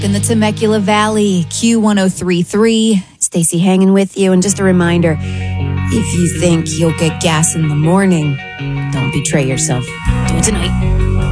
in the Temecula Valley, Q1033. Stacey hanging with you. And just a reminder, if you think you'll get gas in the morning, don't betray yourself. Do it tonight.